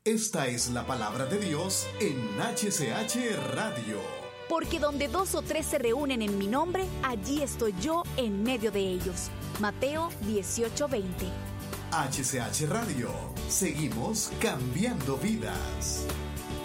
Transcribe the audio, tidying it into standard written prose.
Esta es la palabra de Dios en HCH Radio. Porque donde 2 o 3 se reúnen en mi nombre, allí estoy yo en medio de ellos. Mateo 18:20. HCH Radio. Seguimos cambiando vidas.